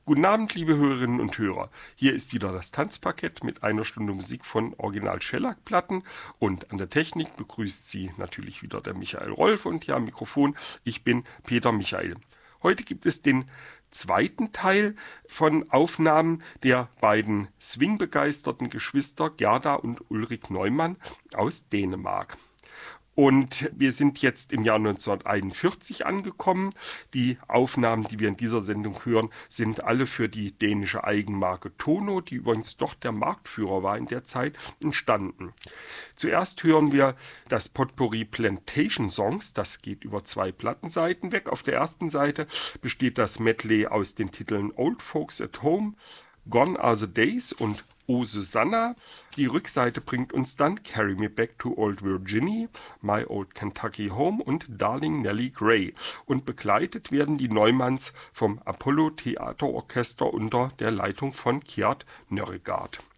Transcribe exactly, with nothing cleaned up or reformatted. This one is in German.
Guten Abend, liebe Hörerinnen und Hörer. Hier ist wieder das Tanzparkett mit einer Stunde Musik von Original Shellac-Platten und an der Technik begrüßt Sie natürlich wieder der Michael Rolf und hier am Mikrofon, ich bin Peter Michael. Heute gibt es den zweiten Teil von Aufnahmen der beiden swingbegeisterten Geschwister Gerda und Ulrik Neumann aus Dänemark. Und wir sind jetzt im Jahr neunzehnhunderteinundvierzig angekommen. Die Aufnahmen, die wir in dieser Sendung hören, sind alle für die dänische Eigenmarke Tono, die übrigens doch der Marktführer war in der Zeit, entstanden. Zuerst hören wir das Potpourri Plantation Songs. Das geht über zwei Plattenseiten weg. Auf der ersten Seite besteht das Medley aus den Titeln Old Folks at Home, Gone Are the Days und O Susanna. Die Rückseite bringt uns dann Carry Me Back to Old Virginia, My Old Kentucky Home und Darling Nellie Gray. Und begleitet werden die Neumanns vom Apollo Theaterorchester unter der Leitung von Kjeld Nørregaard.